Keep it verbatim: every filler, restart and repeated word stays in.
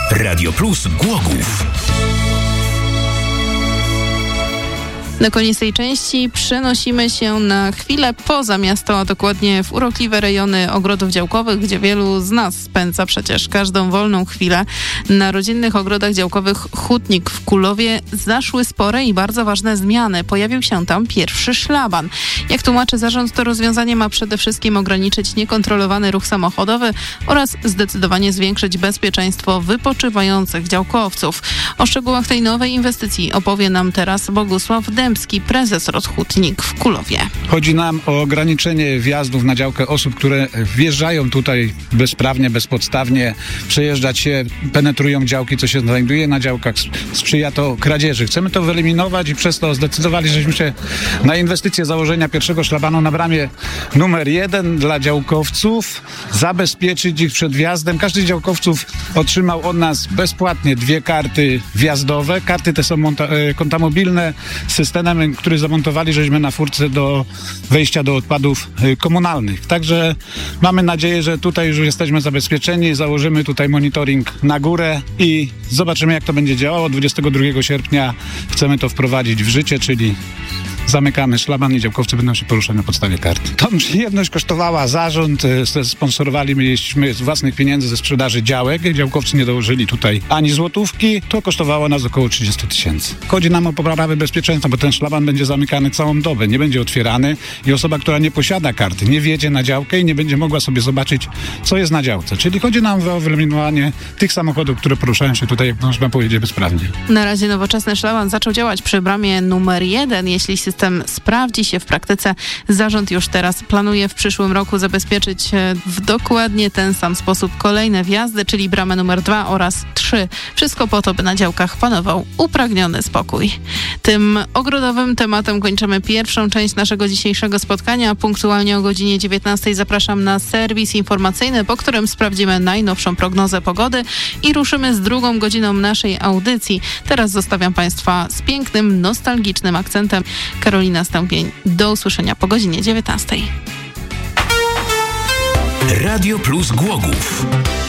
Radio Plus Głogów. Na koniec tej części przenosimy się na chwilę poza miasto, a dokładnie w urokliwe rejony ogrodów działkowych, gdzie wielu z nas spędza przecież każdą wolną chwilę. Na rodzinnych ogrodach działkowych Hutnik w Kulowie zaszły spore i bardzo ważne zmiany. Pojawił się tam pierwszy szlaban. Jak tłumaczy zarząd, to rozwiązanie ma przede wszystkim ograniczyć niekontrolowany ruch samochodowy oraz zdecydowanie zwiększyć bezpieczeństwo wypoczywających działkowców. O szczegółach tej nowej inwestycji opowie nam teraz Bogusław Dębski, prezes Hutnik w Kulowie. Chodzi nam o ograniczenie wjazdów na działkę osób, które wjeżdżają tutaj bezprawnie, bezpodstawnie, przejeżdżać się, penetrują działki, co się znajduje na działkach. Sprzyja to kradzieży. Chcemy to wyeliminować i przez to zdecydowali, żeśmy się na inwestycję założenia pierwszego szlabanu na bramie numer jeden dla działkowców, zabezpieczyć ich przed wjazdem. Każdy z działkowców otrzymał od nas bezpłatnie dwie karty wjazdowe. Karty te są monta- konta mobilne, systemem, który zamontowali żeśmy na furtce do wejścia do odpadów komunalnych. Także mamy nadzieję, że tutaj już jesteśmy zabezpieczeni, założymy tutaj monitoring na górę i zobaczymy, jak to będzie działało. dwudziestego drugiego sierpnia chcemy to wprowadzić w życie, czyli zamykamy szlaban i działkowcy będą się poruszać na podstawie karty. Tą przyjemność kosztowała zarząd, sponsorowaliśmy z własnych pieniędzy ze sprzedaży działek. Działkowcy nie dołożyli tutaj ani złotówki. To kosztowało nas około trzydzieści tysięcy. Chodzi nam o poprawę bezpieczeństwa, bo ten szlaban będzie zamykany całą dobę, nie będzie otwierany i osoba, która nie posiada karty, nie wjedzie na działkę i nie będzie mogła sobie zobaczyć, co jest na działce. Czyli chodzi nam o wyeliminowanie tych samochodów, które poruszają się tutaj, jak można powiedzieć, bezprawnie. Na razie nowoczesny szlaban zaczął działać przy bramie numer jeden. Jeśli system sprawdzi się w praktyce, zarząd już teraz planuje w przyszłym roku zabezpieczyć w dokładnie ten sam sposób kolejne wjazdy, czyli bramę numer dwa oraz trzy. Wszystko po to, by na działkach panował upragniony spokój. Tym ogrodowym tematem kończymy pierwszą część naszego dzisiejszego spotkania. Punktualnie o godzinie dziewiętnastej zapraszam na serwis informacyjny, po którym sprawdzimy najnowszą prognozę pogody i ruszymy z drugą godziną naszej audycji. Teraz zostawiam Państwa z pięknym, nostalgicznym akcentem. Karolina Stępień. Do usłyszenia po godzinie dziewiętnastej. Radio Plus Głogów.